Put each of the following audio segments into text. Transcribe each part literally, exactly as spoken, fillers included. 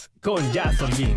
Con Jazz Holguín.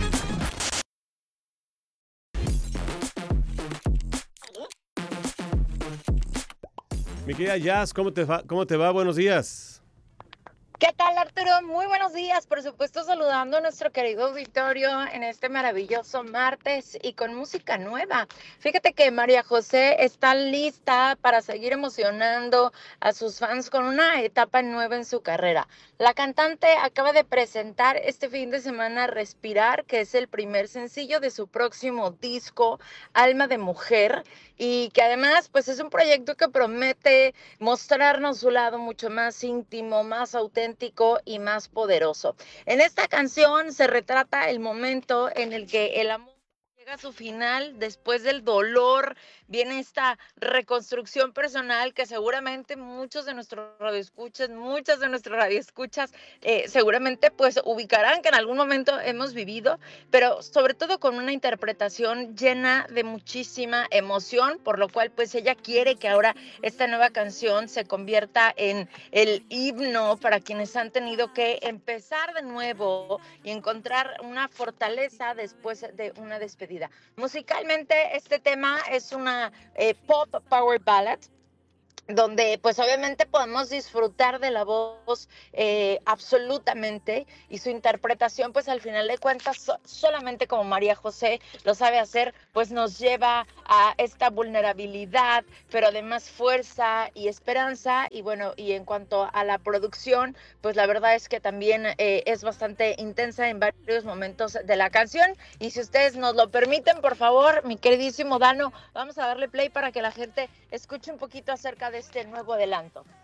Mi querida Jazz, ¿cómo te va? ¿Cómo te va? Buenos días. ¿Qué tal, Arturo? Muy buenos días. Por supuesto, saludando a nuestro querido auditorio en este maravilloso martes y con música nueva. Fíjate que María José está lista para seguir emocionando a sus fans con una etapa nueva en su carrera. La cantante acaba de presentar este fin de semana Respirar, que es el primer sencillo de su próximo disco, Alma de Mujer, y que además pues es un proyecto que promete mostrarnos su lado mucho más íntimo, más auténtico y más poderoso. En esta canción se retrata el momento en el que el amor llega a su final, después del dolor viene esta reconstrucción personal que seguramente muchos de nuestros radioescuchas, muchas de nuestros radioescuchas, eh, seguramente pues ubicarán que en algún momento hemos vivido, pero sobre todo con una interpretación llena de muchísima emoción, por lo cual pues ella quiere que ahora esta nueva canción se convierta en el himno para quienes han tenido que empezar de nuevo y encontrar una fortaleza después de una despedida. Musicalmente, este tema es una eh, pop power ballad, donde pues obviamente podemos disfrutar de la voz eh, absolutamente, y su interpretación pues al final de cuentas so- solamente como María José lo sabe hacer, pues nos lleva a esta vulnerabilidad, pero además fuerza y esperanza. Y bueno, y en cuanto a la producción, pues la verdad es que también eh, es bastante intensa en varios momentos de la canción. Y si ustedes nos lo permiten, por favor, mi queridísimo Dano, vamos a darle play para que la gente escuche un poquito acerca de este nuevo adelanto.